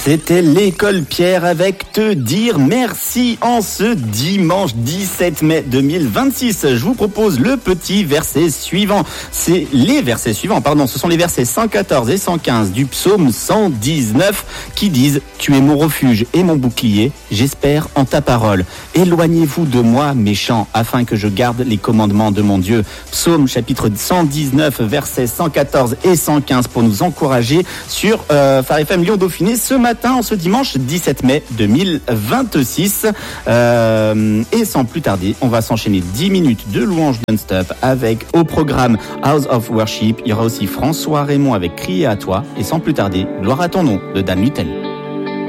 C'était l'école Pierre avec Te dire merci en ce dimanche 17 mai 2026. Je vous propose le petit verset suivant. Ce sont les versets 114 et 115 du psaume 119 qui disent « Tu es mon refuge et mon bouclier, j'espère en ta parole. Éloignez-vous de moi, méchants, afin que je garde les commandements de mon Dieu. » Psaume chapitre 119, versets 114 et 115 pour nous encourager sur Phare FM Lyon Dauphiné ce matin, en ce dimanche 17 mai 2026. Et sans plus tarder, on va s'enchaîner 10 minutes de louange non-stop avec au programme House of Worship. Il y aura aussi François Raymond avec Crier à toi. Et sans plus tarder, Gloire à ton nom de Dan Luttel.